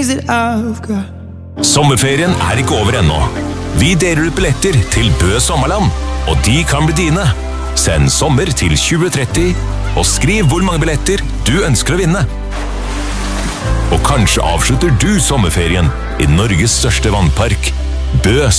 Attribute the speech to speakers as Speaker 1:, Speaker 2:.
Speaker 1: days that I've got.
Speaker 2: Sommerferien ikke over ennå. Vi deler ut billetter til Bø Sommerland, og de kan bli dine. Send sommer til 2030, og skriv hvor mange billetter du ønsker å vinne. Og kanskje avslutter du sommerferien i Norges største vannpark, Bø